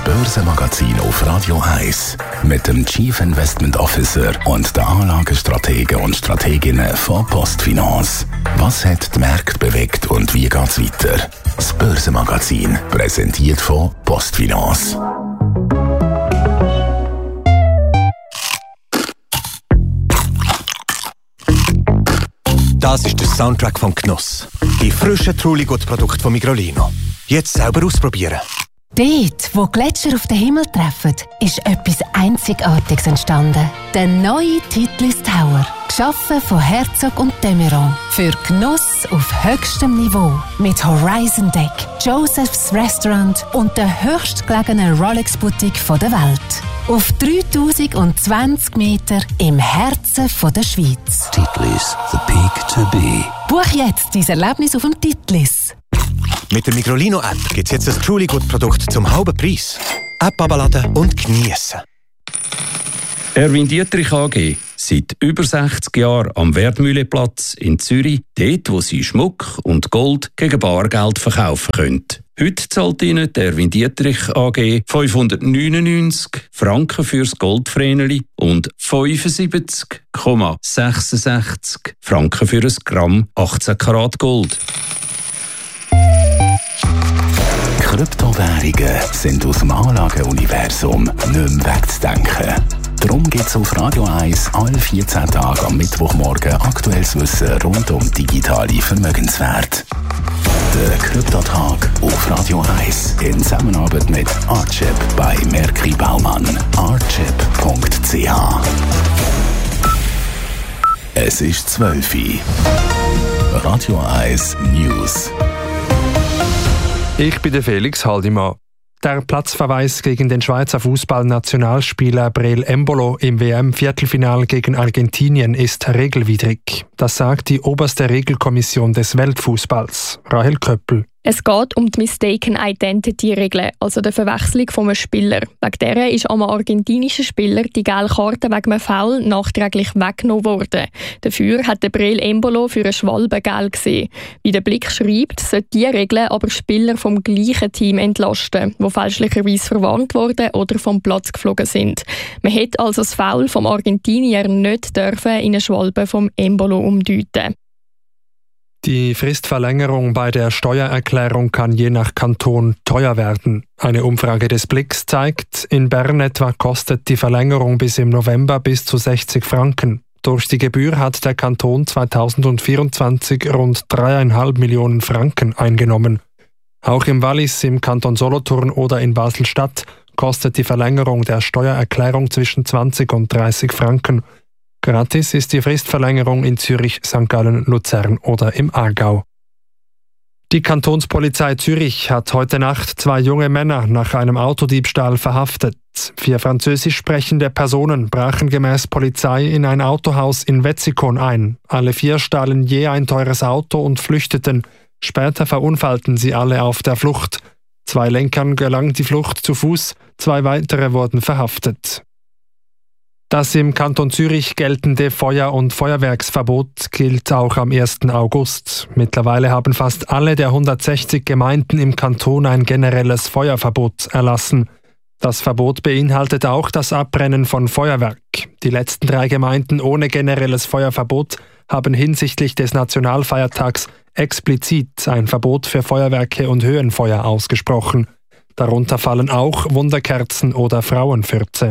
Börsenmagazin auf Radio 1 mit dem Chief Investment Officer und den Anlagestrategen und Strateginnen von Postfinance. Was hat die Märkte bewegt und wie geht's weiter? Das Börsenmagazin, präsentiert von Postfinance. Das ist der Soundtrack vom Genuss. Die frischen Trulli-Gut-Produkte von Migrolino. Jetzt selber ausprobieren. Dort, wo Gletscher auf den Himmel treffen, ist etwas Einzigartiges entstanden. Der neue Titlis Tower. Geschaffen von Herzog und de Meuron. Für Genuss auf höchstem Niveau. Mit Horizon Deck, Joseph's Restaurant und der höchstgelegenen Rolex-Boutique der Welt. Auf 3020 Meter im Herzen der Schweiz. Titlis, the peak to be. Buch jetzt dein Erlebnis auf dem Titlis. Mit der Migrolino-App gibt es jetzt ein Trulli-Gut-Produkt zum halben Preis. App abladen und geniessen. Erwin Dietrich AG. Seit über 60 Jahren am Wertmühleplatz in Zürich, dort, wo Sie Schmuck und Gold gegen Bargeld verkaufen können. Heute zahlt Ihnen der Erwin Dietrich AG 599 Franken fürs Goldvreneli und 75,66 Franken für ein Gramm 18 Karat Gold. Kryptowährungen sind aus dem Anlageuniversum nicht mehr wegzudenken. Darum gibt es auf Radio 1 alle 14 Tage am Mittwochmorgen aktuelles Wissen rund um digitale Vermögenswerte. Der Kryptotag auf Radio 1 in Zusammenarbeit mit Archip bei Merki Baumann. archip.ch. Es ist 12 Uhr. Radio 1 News. Ich bin der Felix Haldimann. Der Platzverweis gegen den Schweizer Fußballnationalspieler Breel Embolo im WM-Viertelfinale gegen Argentinien ist regelwidrig. Das sagt die oberste Regelkommission des Weltfußballs. Rahel Köppel. Es geht um die Mistaken Identity-Regel, also die Verwechslung von einem Spieler. Wegen der ist einem argentinischen Spieler die gelbe Karte wegen einem Foul nachträglich weggenommen worden. Dafür hat der Breel Embolo für eine Schwalbe gelb gesehen. Wie der Blick schreibt, sollte diese Regel aber Spieler vom gleichen Team entlasten, die fälschlicherweise verwarnt wurden oder vom Platz geflogen sind. Man hätte also das Foul vom Argentinier nicht dürfen in eine Schwalbe vom Embolo umdeuten. Die Fristverlängerung bei der Steuererklärung kann je nach Kanton teuer werden. Eine Umfrage des Blicks zeigt, in Bern etwa kostet die Verlängerung bis im November bis zu 60 Franken. Durch die Gebühr hat der Kanton 2024 rund 3,5 Millionen Franken eingenommen. Auch im Wallis, im Kanton Solothurn oder in Basel-Stadt kostet die Verlängerung der Steuererklärung zwischen 20 und 30 Franken. Gratis ist die Fristverlängerung in Zürich, St. Gallen, Luzern oder im Aargau. Die Kantonspolizei Zürich hat heute Nacht 2 junge Männer nach einem Autodiebstahl verhaftet. 4 französisch sprechende Personen brachen gemäß Polizei in ein Autohaus in Wetzikon ein. Alle 4 stahlen je ein teures Auto und flüchteten. Später verunfallten sie alle auf der Flucht. 2 Lenkern gelang die Flucht zu Fuß, 2 weitere wurden verhaftet. Das im Kanton Zürich geltende Feuer- und Feuerwerksverbot gilt auch am 1. August. Mittlerweile haben fast alle der 160 Gemeinden im Kanton ein generelles Feuerverbot erlassen. Das Verbot beinhaltet auch das Abbrennen von Feuerwerk. Die letzten 3 Gemeinden ohne generelles Feuerverbot haben hinsichtlich des Nationalfeiertags explizit ein Verbot für Feuerwerke und Höhenfeuer ausgesprochen. Darunter fallen auch Wunderkerzen oder Frauenfürze.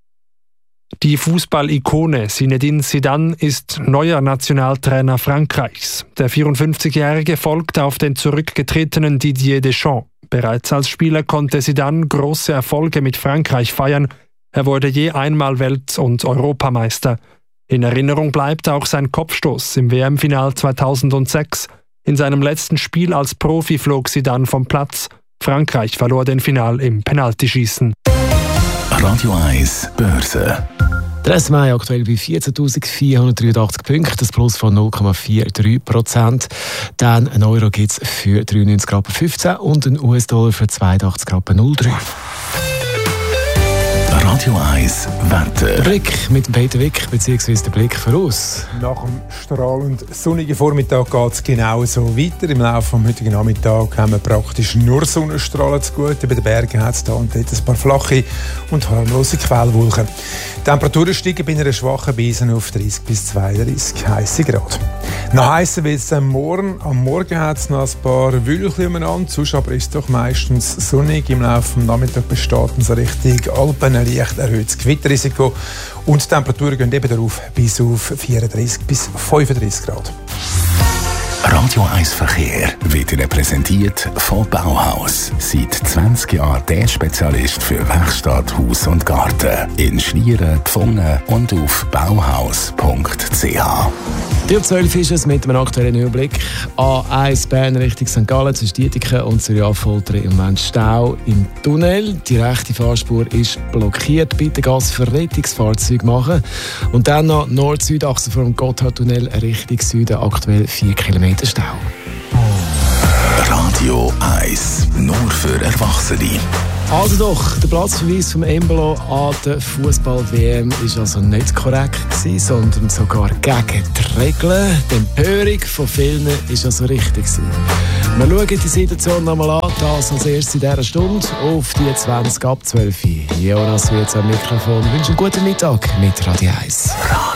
Die Fußball-Ikone Zinedine Zidane ist neuer Nationaltrainer Frankreichs. Der 54-Jährige folgt auf den zurückgetretenen Didier Deschamps. Bereits als Spieler konnte Zidane große Erfolge mit Frankreich feiern. Er wurde je einmal Welt- und Europameister. In Erinnerung bleibt auch sein Kopfstoß im WM-Final 2006. In seinem letzten Spiel als Profi flog Zidane vom Platz. Frankreich verlor den Final im Penaltyschießen. Radio 1 Börse. Der SMI aktuell bei 14.483 Punkten, das Plus von 0,43%. Dann ein Euro gibt es für 93,15 und ein US-Dollar für 82,03. Radio 1 Wetter. Der Blick mit Peter Wick, bzw. der Blick voraus. Nach dem strahlend sonnigen Vormittag geht es genauso weiter. Im Laufe des heutigen Nachmittags haben wir praktisch nur Sonnenstrahlen zu gut. Über den Bergen hat es da und dort ein paar flache und harmlose Quellwolken. Die Temperaturen steigen bei einer schwachen Brise auf 30 bis 32 heisse Grad. Noch heißer wird es am Morgen. Am Morgen hat es noch ein paar Wölkchen umeinander, sonst aber ist es doch meistens sonnig. Im Laufe des Nachmittags besteht so Richtung Alpen ein leicht erhöhtes Gewitterrisiko und die Temperaturen gehen eben darauf bis auf 34 bis 35 Grad. Radio 1 Verkehr wird Ihnen präsentiert von Bauhaus. Seit 20 Jahren der Spezialist für Werkstatt, Haus und Garten. In Schlieren, Pfungen und auf bauhaus.ch. Die 12 ist es mit einem aktuellen Überblick. A1 Bern Richtung St. Gallen zwischen Dietiken und Zürich-Affoltern im Moment Stau im Tunnel. Die rechte Fahrspur ist blockiert. Bitte Gas für Rettungsfahrzeuge machen. Und dann noch Nord-Süd-Achse vom Gotthardtunnel Richtung Süden. Aktuell 4 Kilometer Stau. Radio 1, nur für Erwachsene. Also doch, der Platzverweis vom Embolo an der Fußball-WM war also nicht korrekt gewesen, sondern sogar gegen die Regeln. Die Empörung von vielen war also richtig gewesen. Wir schauen die Situation nochmal an, das als erstes in dieser Stunde auf die 20 ab 12 Uhr. Jonas wird am Mikrofon. Ich wünsche einen guten Mittag mit Radio 1.